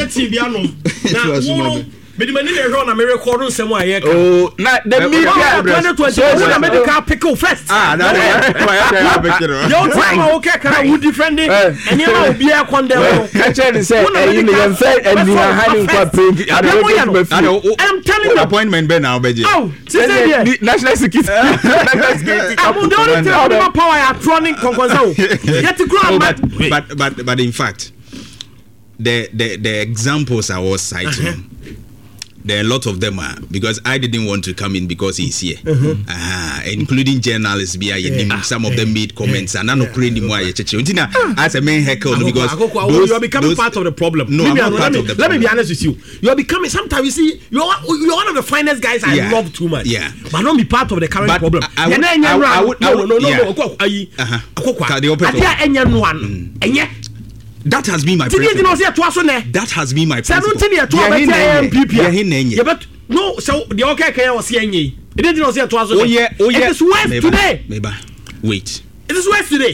assume Medi mani na ehwe na me record nsem a ye ka na the media 2020 na medical pickle first yo time o ke kana who defending eni na obi e condemn ka che say you know you say eni na hiding kwa prank I'm telling you appointment be now beje national security I'm the only thing about power electronic konkonza o yet grow but in fact the examples I was citing there are a lot of them because I didn't want to come in because he's here including journalists some of them made comments and none of as a main heckle because you are becoming part of the problem. No, I'm not part of the problem. Let me be honest with you, you are becoming, sometimes you see you're one of the finest guys I love too much, but don't be part of the current problem. That has been my preference. That has been my preference. No, so the okay was here. It didn't know it is worse today. Wait. It is worse today.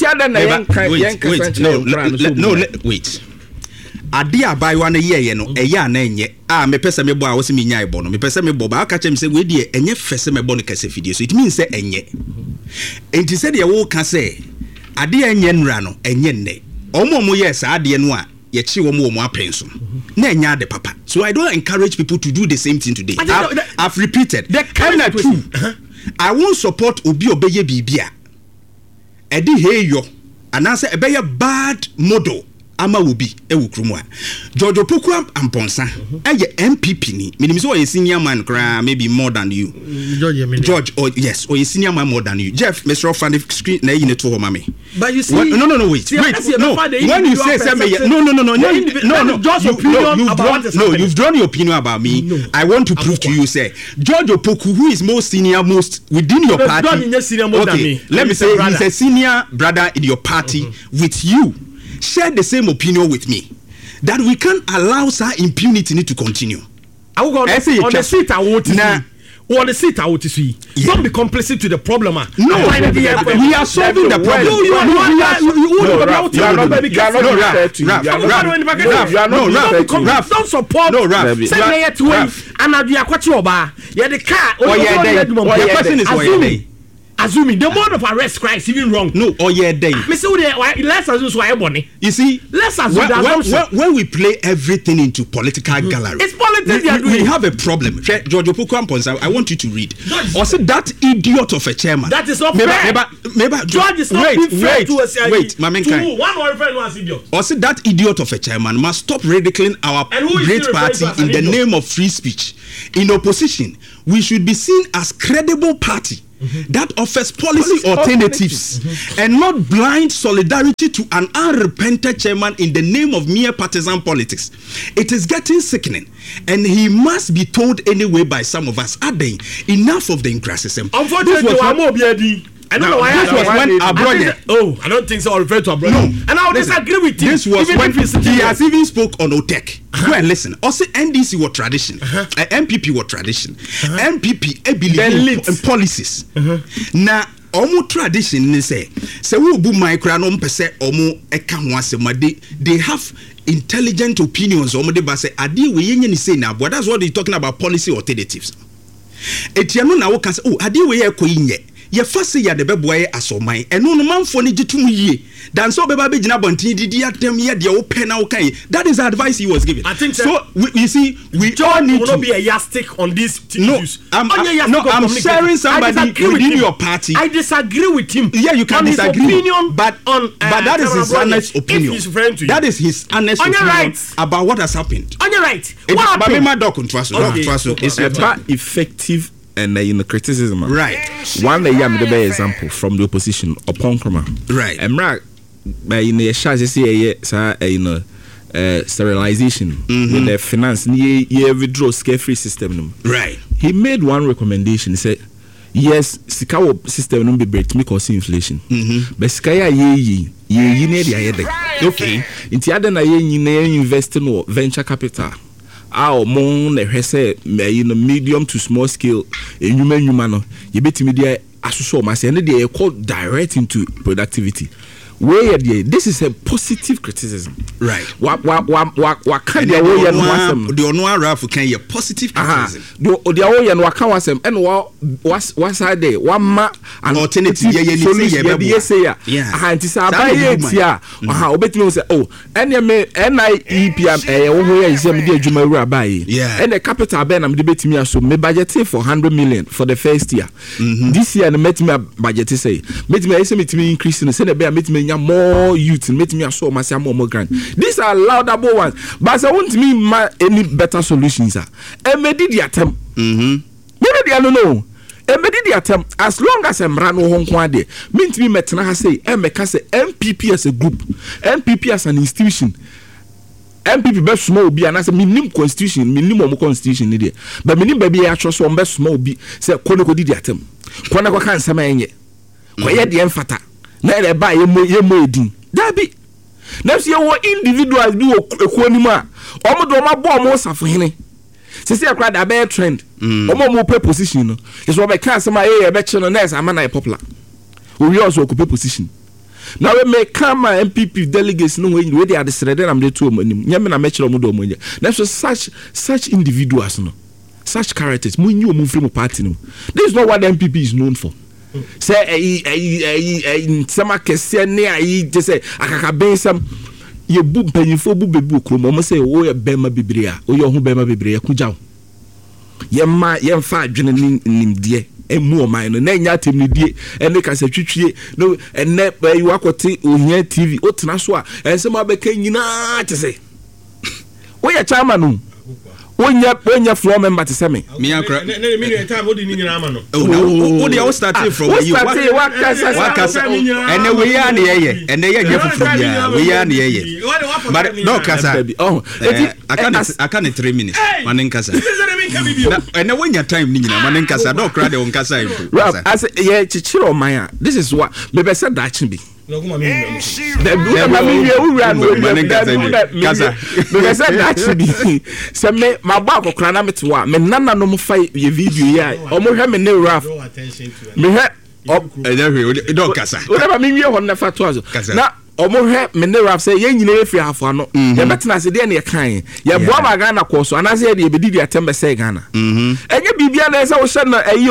Wait. Adia buy 1 year no eya na enye me pese me bo a wo se me nyai bo no me pese me bo ba aka chem se we die enye fese me bo no kase fidie so it means say enye enti se de wo ka se adia enye nra no enye nne omo yes ade no a ye chi wo mo apenso na enya ade papa so I don't encourage people to do the same thing today. I've repeated the kind of true I won't support obi obeye bibia e di heyo anase ebeye bad model ama obi ewukrumu a George Opoku Amponsa eye MPP ni minimum so a senior man kra maybe more than you George or yes or a senior man more than you Jeff Mr. Fan the screen na yin to mama but you see no wait no when you say you've drawn your opinion about me I want to prove to you say George Opoku who is most senior most within your party okay let me say he's a senior brother in your party with you share the same opinion with me that we can't allow such impunity to continue. I will go on the seat I want to see. On the seat I want to see. Don't be complicit to the problem. No, we are solving the problem. Don't support. No, Raf. And I do a quachoba. Yeah, the car. The question is why. assuming the mode of arrest is even wrong. No, or yeah, day. Let's assume so I You see, let's assume when we play everything into political gallery, it's politics. We have a problem. George Opoku-Amponsah, I want you to read. Also, that idiot of a chairman. That is not fair. Maybe George is not being fair to us. Wait, Mamenkai. One or referring to as idiot. Also, that idiot of a chairman must stop ridiculing our great party in the name of free speech. In opposition, we should be seen as credible party that offers policy alternatives and not blind solidarity to an unrepentant chairman in the name of mere partisan politics. It is getting sickening, and he must be told anyway by some of us. Adding enough of the incrassism. Unfortunately, I don't know why. This was when Abroye. I don't think so. I'll refer to Abroye. No, and I would disagree with you. This was when he has even spoke on OTEC. Go and listen. Also, NDC was tradition. MPP was tradition. MPP believe in policies. Now, omu tradition ni say we bu micro no mpese omu eka ho asema they have intelligent opinions. Omu de ba say ade we yenye ni say na, but that's what they talking about, policy alternatives. Etiano na wo kan say ade we ye koyinye ye fase ya de beboye asoman eno no manfo ni gitum yie dan so beba be gina bontin didi atem ye de wo pen na wo kan. That is the advice he was giving. I think so. You see, we all need to be a yardstick on these issues. I'm sharing somebody within your party. I disagree with him. Yeah, you can disagree, opinion, but that is his honest opinion. That is his honest opinion about what has happened. On your right, what happened? It's about effective and criticism. Right. One example from the opposition upon Kroma. Right. And in the charge say sterilization with the finance ye withdraw scare free system. Right. He made one recommendation. He said, yes, sikawo system no be break me cause inflation. But skaya ye ne dia yede. Okay. Inti ade na ye na invest no venture capital. Our mon medium to small scale human no you betimi dia asuso ma say they call direct into productivity. Where this is a positive criticism. Right. What can the way and wasem the onwa rafu can you positive criticism. The way and what can wasem and what's I there one ma an alternative say yeah anti sabai tia obetimi say oh NIEPM wo is me dey adwuma wura bai and the capital ben am dey betimi aso me budget for 100 million for the first year. This year the metimi budget say metimi increase no say the be metimi more youth make me so much more grant. These are laudable ones, but I want me any better solutions. And me did the attempt. Maybe I don't know. And me did the attempt as long as I'm ran home one day. Mean to me, Metna say, MPP as a group, MPP as an institution. MPP best small be and as a minimum constitution idea. But minimum baby actually so best small be say Konoko did the attempt. Konako can't say my quiet the emphata. Na dey buy ye mo edin da bi na so ye individuals bi wo ekwoni a omo do ma bo omo safo hene se se akra da be trend omo mo pay position no is what be can say my e be che no next am na popular we also occupy position now we may come MPP delegates no we dey at the srede am dey to omo nim nya me na me kire omo do omo nya na so such individuals no such characters mo nyi omo from party no. This is not what the MPP is known for. Say sama kese ne ayi je say akakaben sam ye bu mpanyifo bu bebu okrom mo say wo ye bema bebre a wo ye ho bema bebre ya kujaw ye mfa adwene nimde emu o man no na nya temnidie ene kasa twitwie no ene you akote ohia TV o tena so a ensema beka nyina te say wo ye chama no Wonya floor member to say me akra time odi ni nyina ama no wo dey start from you wakasa ene we ya na ye ene ye fufu bia we ya na ye but no kasa I can 3 minutes manen kasa ene wonya time ni nyina manen kasa do kra de won kasa as ye chichiro man. This is what me be said that be no kuma me my back okra na metwa me nana no mo fa ye video ya omo hwe me ne raf me hwe don't kasa whatever me wie ho na fa to azo na omo hwe me ne raf say ye nyina efi afo ano ye betena se de na ye kan ye boa ma Ghana ko so anase ye de bedidi atembe say Ghana enye bibia na say wo hye na ayo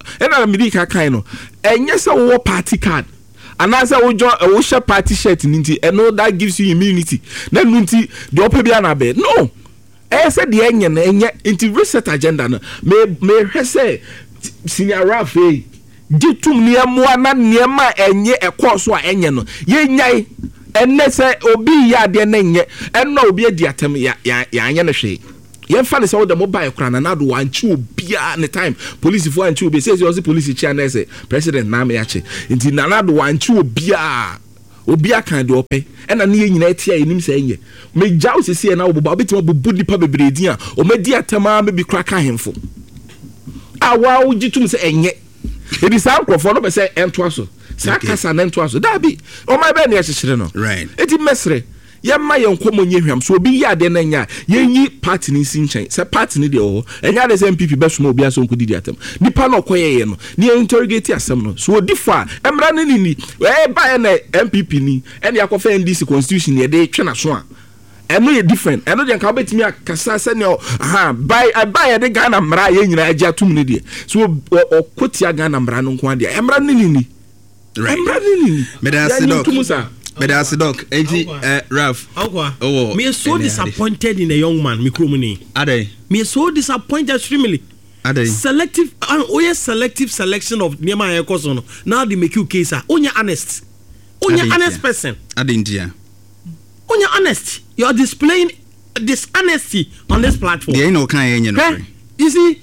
and I'm medical kind of and yes, a war party card. And as I would join a washer party shirt in Inti, and all that gives you immunity. Then Munti, the Opebiana bed. No, I said the Onion and yet into reset agenda. May say, Senior Rafi, did to near Moana, near my and yet a course or Enion. Yea, and let's say, Obi ya dear name, and no be a diatom ya she. Yen fan say the mobile crown and do one chew bia at the time. Police for and chew be says you also police channel say President Namiachi. Inti nana do one chew bia. Obia can do open and an unit here in him saying me jouse see now bit of budi pabedia or me dear tama maybe cracker him for. Ah wow jitum say enye. It is uncle for no say entwaso. Sakasa and entwaso. That be oh my ben yes no. Right. It is mesre. Yamma yon komo nyehwam so obi ya de na nya yenyi party ni sinchen se party ni de o enya de MPP besumo obi aso nkodi atem nipa no koyeye no ni interrogate asem no so odifa emra ni ba na MPP ni ene akofa NDC constitution ye de twe na so a eno ye different eno de nka betimi akasa se ne buy de Ghana mra ye nyina agya tum ni de so okotia Ghana mra no nko ade emra ni right emra ni me da se doc. But that's the doc. Ralph. Oh, me so disappointed in a young man. Me kromuni. Ade. Me so disappointed extremely. Ade. Selective. Selective selection of Nehemiah Ekosono. Now they make you case. Onya honest. Onya honest person. Ade India. Onya honest. You are displaying dishonesty on this platform. There ain't no kind of. You see,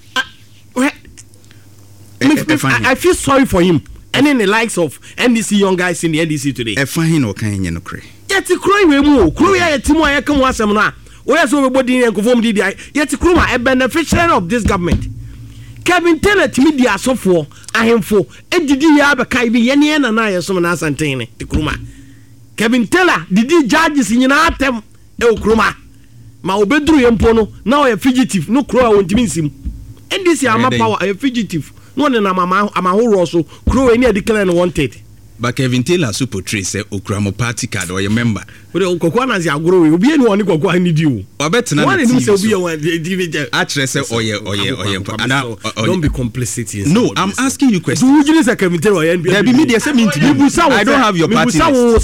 I feel sorry for him. And in the likes of NDC young guys in the NDC today. Fine or kind of cray. Yet to cry we move. Croya Timo I come was some now. Where's everybody and conform DDI? Yet to Kruma a beneficiary of this government. Kevin Taylor to me the so for I am for Eddie Yabakai Yenny and I as someone else and Tane to Kruma. Kevin Taylor did judges in Atem El Kruma. Ma obedru yempono now a fugitive no crow won't miss him. NDC ama power a fugitive. No one am a whole so crow any declare wanted. But Kevin Taylor super trace say Okramo party card or your member. But Kokwana is grow will be anyone who go need you. Or better not be one actress or yeah. Don't be complicit. No, I'm asking you questions. Who is a Kevin Taylor? I don't have your party.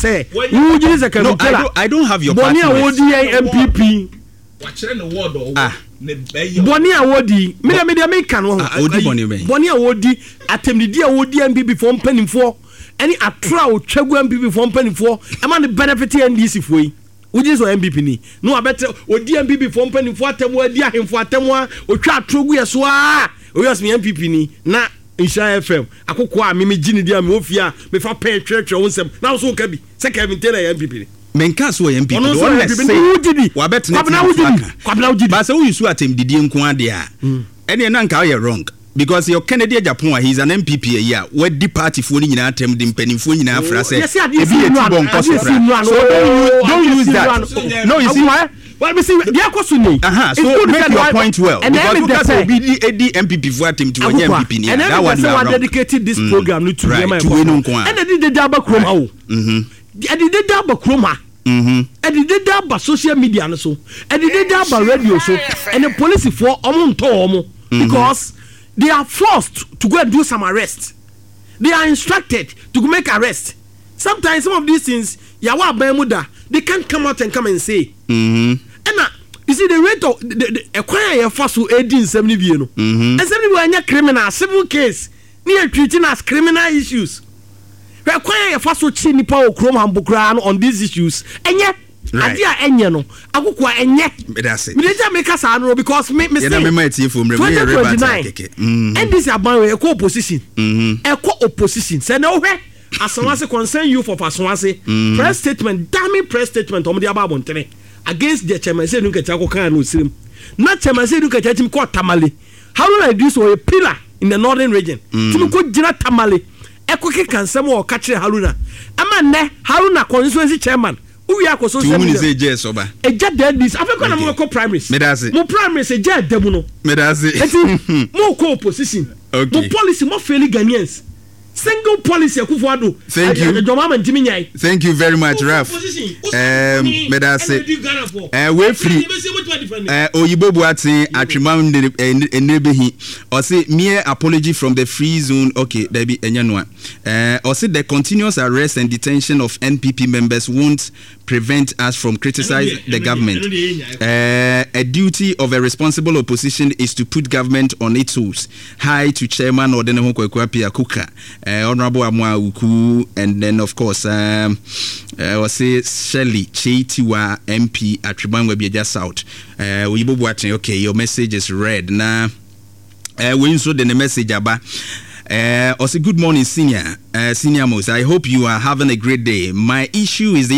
I don't have your party. MPP. Watching the word Boni awodi me make no Boni awodi atemdi awodi MPP for penny for any atra o twagu MPP for penny for e ma the benefit NDC for yi which is MPP ni no abete odi MPP for penny for atemu adi ahemfo atemu o twa atrogu yeso a o yas me MPP ni na Insha FM akoko a me gini dia me ofia me fa pen twetwe wonsem na so ka bi se Kevin Taylor MPP ni menka so MPP the one let's say wa bet na but say we su atem didi nko ade a ene na nka you wrong because your Kennedy Japan he's an MPP here where the party for nyina atem di mpanimfo nyina afra say e bi etibon koso don't use that no you see well me see they are questioning so make your point well because we be the MPP for atem to MPP ni that one I dedicated this program to them and they did the double chroma I did double chroma I did double social media and so I did double radio so and the police for omo because they are forced to go and do some arrest. They are instructed to make arrest. Sometimes some of these things yawa bemuda they can't come out and come and say and you see the rate of the acquire your first 1870 no and 70 were criminal civil case near treating as criminal issues. Require your first chini power chrome hambukran on these issues and yet idea enye no akukwa enye me dey make us anro because me say 2029 and this aban we equal opposition say no hwe asonwase concern you for asonwase press statement damn press statement om dey ababontere against the chairman say nu kecha kokan no sirim na chairman say nu kecha tim ko tamale how do I do so a pillar in the northern region tim ko jina tamale ekoke kansem o ka kire Haruna ama ne Haruna constituency chairman we are so say yes oba eja dead this afeko na mo ko primaries mo primaries eja debu no medase mo ko opposition mo policy mo fairly Ghanaians single policy Akufo-Addo. Thank you. Thank you very much, Raf. Medase. We free. Oyibo Boateng Atwimam Enebehi. Or say mere apology from the free zone. Okay, there be enyanwa. Or say the continuous arrest and detention of NPP members won't prevent us from criticizing the government. A duty of a responsible opposition is to put government on its toes. Hi to Chairman Odenemo Kwekwapi Akuka, Honorable Amwa Uku, and then of course was say Shelley Cheitiwa MP at Ribangwebia South. We both watching. Okay, your message is read. Now, we saw the message about. Also, good morning, senior Most. I hope you are having a great day. My issue is the